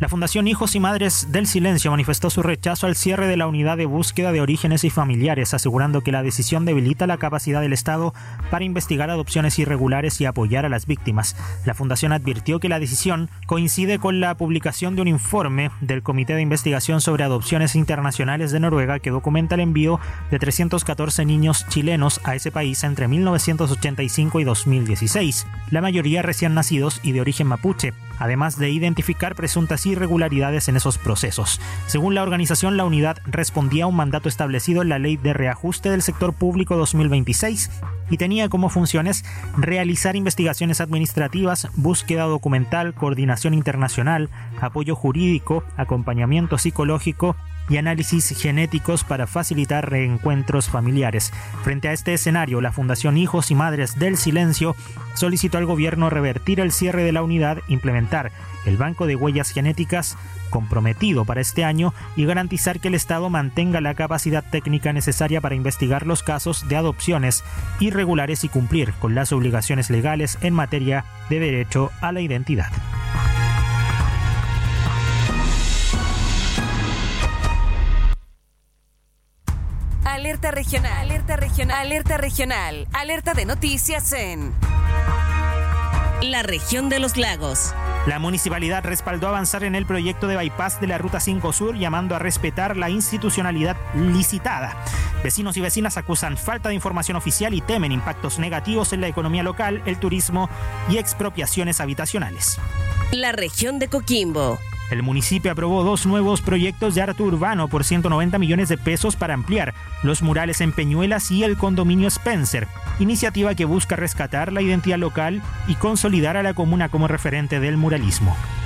La Fundación Hijos y Madres del Silencio manifestó su rechazo al cierre de la unidad de búsqueda de orígenes y familiares, asegurando que la decisión debilita la capacidad del Estado para investigar adopciones irregulares y apoyar a las víctimas. La Fundación advirtió que la decisión coincide con la publicación de un informe del Comité de Investigación sobre Adopciones Internacionales de Noruega que documenta el envío de 314 niños chilenos a ese país entre 1985 y 2016, la mayoría recién nacidos y de origen mapuche, además de identificar presuntas irregularidades en esos procesos. Según la organización, la unidad respondía a un mandato establecido en la Ley de Reajuste del Sector Público 2026 y tenía como funciones realizar investigaciones administrativas, búsqueda documental, coordinación internacional, apoyo jurídico, acompañamiento psicológico y análisis genéticos para facilitar reencuentros familiares. Frente a este escenario, la Fundación Hijos y Madres del Silencio solicitó al gobierno revertir el cierre de la unidad, implementar el banco de huellas genéticas comprometido para este año y garantizar que el Estado mantenga la capacidad técnica necesaria para investigar los casos de adopciones irregulares y cumplir con las obligaciones legales en materia de derecho a la identidad. Alerta regional, alerta regional, alerta regional, alerta de noticias en la región de los lagos. La municipalidad respaldó avanzar en el proyecto de bypass de la Ruta 5 Sur, llamando a respetar la institucionalidad licitada. Vecinos y vecinas acusan falta de información oficial y temen impactos negativos en la economía local, el turismo y expropiaciones habitacionales. La región de Coquimbo. El municipio aprobó 2 nuevos proyectos de arte urbano por 190 millones de pesos para ampliar los murales en Peñuelas y el condominio Spencer, iniciativa que busca rescatar la identidad local y consolidar a la comuna como referente del muralismo.